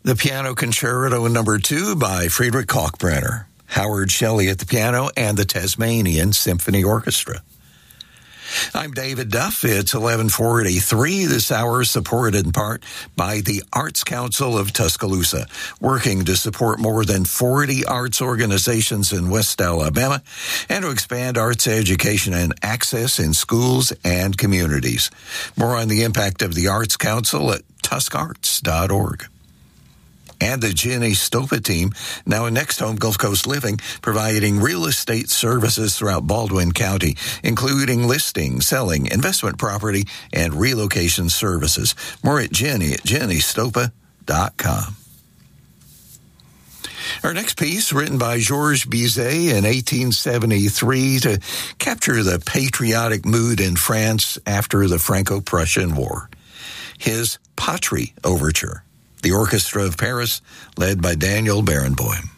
The Piano Concerto No. 2 by Friedrich Kalkbrenner, Howard Shelley at the piano, and the Tasmanian Symphony Orchestra. I'm David Duff. It's 11:43. This hour is supported in part by the Arts Council of Tuscaloosa, working to support more than 40 arts organizations in West Alabama and to expand arts education and access in schools and communities. More on the impact of the Arts Council at tuscarts.org. And the Jenny Stopa team, now in Next Home Gulf Coast Living, providing real estate services throughout Baldwin County, including listing, selling, investment property, and relocation services. More at Jenny at jennystopa.com. Our next piece, written by Georges Bizet in 1873 to capture the patriotic mood in France after the Franco-Prussian War. His Patrie Overture. The Orchestra of Paris, led by Daniel Barenboim.